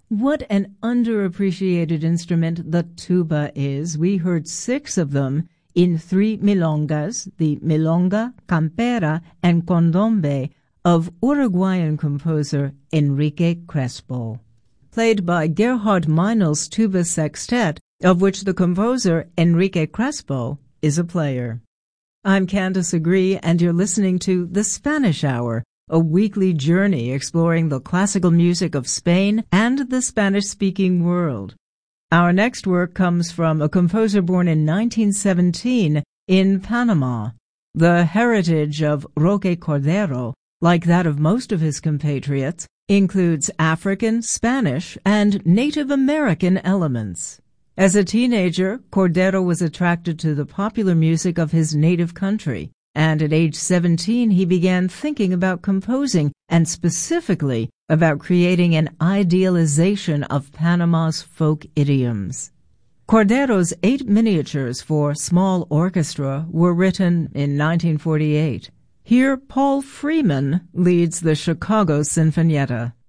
What an underappreciated instrument the tuba is. We heard 6 of them in 3 milongas, the Milonga, Campera, and Condombe of Uruguayan composer Enrique Crespo. Played by Gerhard Meinl's tuba sextet, of which the composer Enrique Crespo is a player. I'm Candace Agree, and you're listening to The Spanish Hour, a weekly journey exploring the classical music of Spain and the Spanish-speaking world. Our next work comes from a composer born in 1917 in Panama. The heritage of Roque Cordero, like that of most of his compatriots, includes African, Spanish, and Native American elements. As a teenager, Cordero was attracted to the popular music of his native country, and at age 17 he began thinking about composing, and specifically about creating an idealization of Panama's folk idioms. Cordero's 8 miniatures for small orchestra were written in 1948. Here, Paul Freeman leads the Chicago Sinfonietta.